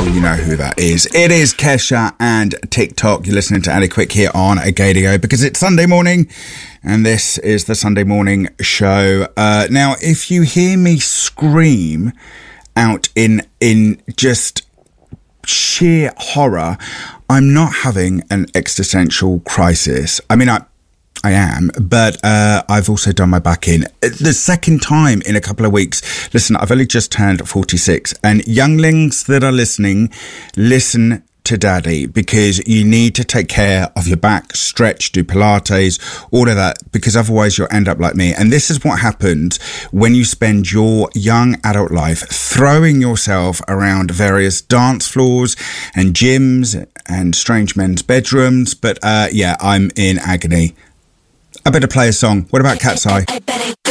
you know who that is. It is Kesha and TikTok. You're listening to Ali Quick here on Agadio because it's Sunday morning and this is the Sunday morning show. Now, if you hear me scream out in just sheer horror, I'm not having an existential crisis. I mean, I am, but I've also done my back in. The second time in a couple of weeks. Listen, I've only just turned 46, and younglings that are listening, listen to Daddy, because you need to take care of your back, stretch, do Pilates, all of that, because otherwise you'll end up like me. And this is what happens when you spend your young adult life throwing yourself around various dance floors and gyms and strange men's bedrooms. But yeah, I'm in agony. I better play a song. What about Cat's Eye?